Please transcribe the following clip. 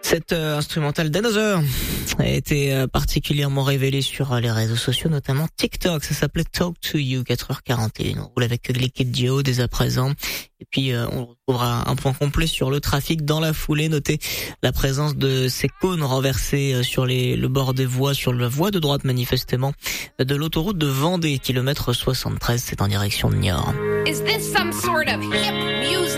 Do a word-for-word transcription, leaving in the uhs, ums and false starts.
Cette euh, instrumentale d'Another a été euh, particulièrement révélée sur euh, les réseaux sociaux, notamment TikTok. Ça s'appelait Talk to You, quatre heures quarante et une. On roule avec Glick et Dio dès à présent. Et puis euh, on retrouvera un point complet sur le trafic dans la foulée. Notez la présence de ces cônes renversés euh, sur les, le bord des voies, sur la voie de droite manifestement, de l'autoroute de Vendée, kilomètre soixante-treize. C'est en direction de Niort. Is this some sort of hip music?